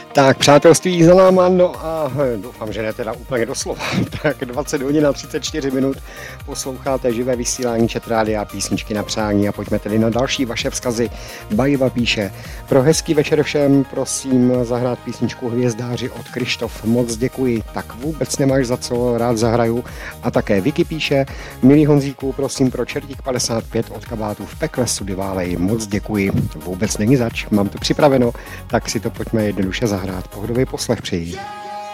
Tak přátelství za náma, no a doufám, že ne teda úplně doslova. Tak 20 hodin a 34 minut posloucháte živé vysílání Chat Rádia a písničky na přání a pojďme tedy na další vaše vzkazy. Bajiva píše: pro hezký večer všem prosím zahrát písničku Hvězdáři od Krištof. Moc děkuji. Tak vůbec nemáš za co, rád zahraju. A také Vicky píše: milý Honzíku, prosím pro Čertík 55 od Kabátů v pekle Sudy Válej. Moc děkuji. Vůbec není zač, mám to připraveno, tak si to pojďme jednoduše zahrát. Pohodový poslech přeji.